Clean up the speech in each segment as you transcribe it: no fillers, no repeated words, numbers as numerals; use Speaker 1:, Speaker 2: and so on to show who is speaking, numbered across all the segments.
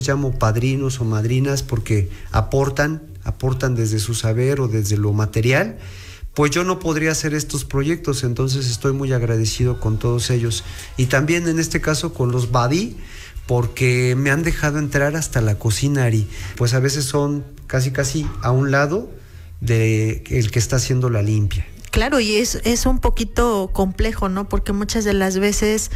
Speaker 1: llamo padrinos o madrinas porque aportan desde su saber o desde lo material, pues yo no podría hacer estos proyectos, entonces estoy muy agradecido con todos ellos. Y también en este caso con los Badi, porque me han dejado entrar hasta la cocina, Ari. Pues a veces son casi a un lado de el que está haciendo la limpia.
Speaker 2: Claro, y es un poquito complejo, ¿no? Porque muchas de las veces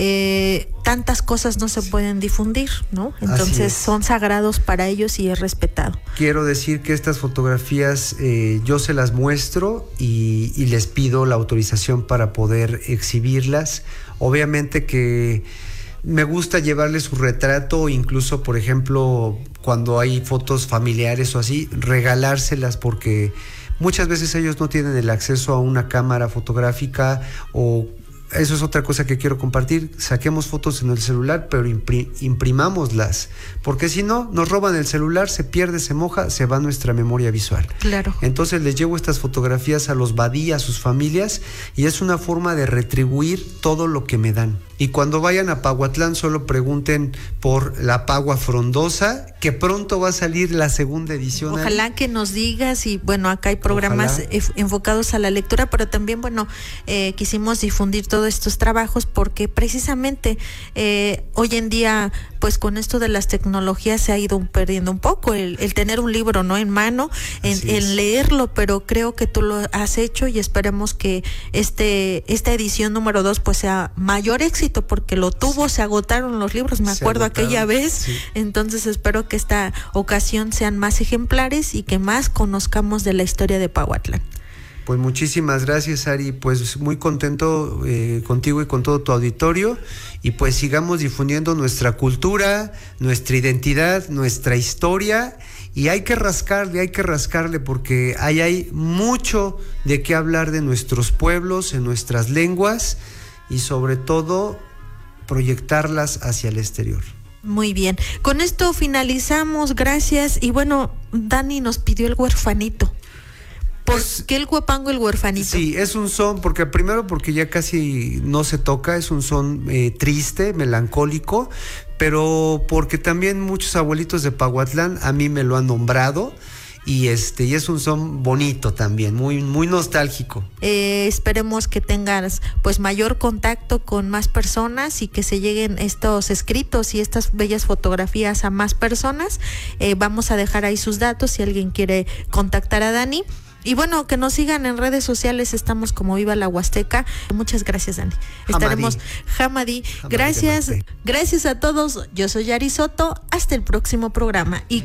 Speaker 2: tantas cosas no se pueden difundir, ¿no? Entonces son sagrados para ellos y es respetado. Quiero decir que estas fotografías yo se las muestro y les pido la autorización para poder exhibirlas. Obviamente que me gusta llevarle su retrato, incluso, por ejemplo, cuando hay fotos familiares o así, regalárselas porque muchas veces ellos no tienen el acceso a una cámara fotográfica o eso es otra cosa que quiero compartir. Saquemos fotos en el celular, pero imprimámoslas, porque si no, nos roban el celular, se pierde, se moja, se va nuestra memoria visual. Claro. Entonces les llevo estas fotografías a los Badí, a sus familias, y es una forma de retribuir todo lo que me dan. Y cuando vayan a Pahuatlán, solo pregunten por la Pagua Frondosa, que pronto va a salir la segunda edición. Ojalá que nos digas, y bueno, acá hay programas enfocados a la lectura, pero también, bueno, quisimos difundir todos estos trabajos porque precisamente hoy en día, pues con esto de las tecnologías se ha ido perdiendo un poco el tener un libro, ¿no?, en mano, en leerlo, pero creo que tú lo has hecho y esperemos que esta edición número 2 pues sea mayor éxito, porque lo tuvo, se agotaron los libros, me acuerdo aquella vez, entonces espero que esta ocasión sean más ejemplares y que más conozcamos de la historia de Pahuatlán. Pues muchísimas gracias, Ari, pues muy contento contigo y con todo tu auditorio, y pues sigamos difundiendo nuestra cultura, nuestra identidad, nuestra historia, y hay que rascarle porque ahí hay mucho de qué hablar de nuestros pueblos, en nuestras lenguas, y sobre todo proyectarlas hacia el exterior. Muy bien, con esto finalizamos, gracias. Y bueno, Dani nos pidió el huerfanito. ¿Por qué el huapango, el huerfanito? Sí, es un son, porque ya casi no se toca, es un son triste, melancólico, pero porque también muchos abuelitos de Pahuatlán a mí me lo han nombrado. Y es un son bonito también, muy nostálgico. Esperemos que tengas pues mayor contacto con más personas y que se lleguen estos escritos y estas bellas fotografías a más personas. Vamos a dejar ahí sus datos si alguien quiere contactar a Dani. Y bueno, que nos sigan en redes sociales, estamos como Viva la Huasteca. Muchas gracias, Dani. Estaremos Hamadi. Gracias a todos. Yo soy Ari Soto. Hasta el próximo programa. Y